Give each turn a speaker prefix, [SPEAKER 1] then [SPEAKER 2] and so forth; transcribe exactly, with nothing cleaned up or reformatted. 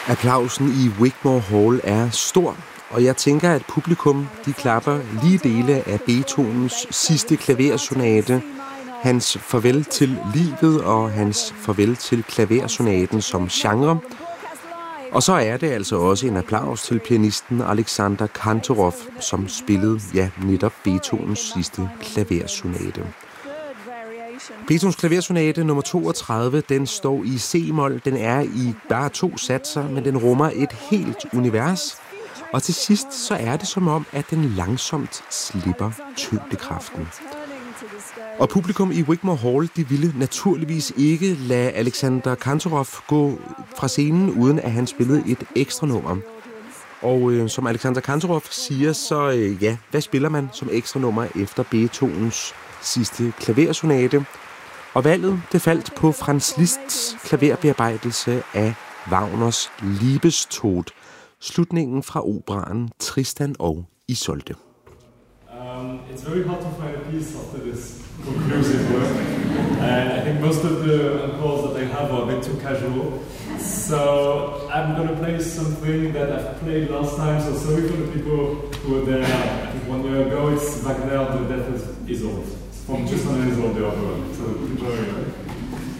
[SPEAKER 1] Applausen i Wigmore Hall er stor, og jeg tænker, at publikum de klapper lige dele af Beethovens sidste klaversonate, hans farvel til livet og hans farvel til klaversonaten som genre. Og så er det altså også en applaus til pianisten Alexander Kantorov, som spillede, ja, netop Beethovens sidste klaversonate. Beethovens klaversonate nummer toogtredive, den står i C-mol. Den er i bare to satser, men den rummer et helt univers. Og til sidst, så er det som om, at den langsomt slipper tyngdekraften. Og publikum i Wigmore Hall, de ville naturligvis ikke lade Alexander Kantorov gå fra scenen, uden at han spillede et ekstra nummer. Og øh, som Alexander Kantorov siger, så øh, ja, hvad spiller man som ekstra nummer efter Beethovens sidste klaversonate? Og valget, det faldt på Franz Liszts klaverbearbejdelse af Wagners Liebestod, slutningen fra operaen Tristan og Isolde.
[SPEAKER 2] Um, it's very hard to find a piece after this conclusive work, and I think most of the encores that I have are a bit too casual. So I'm going to play something that I've played last time, so sorry for the people who were there I think one year ago. It's Wagner, The Death of Isolde, from Tristan and Isolde, so enjoy it.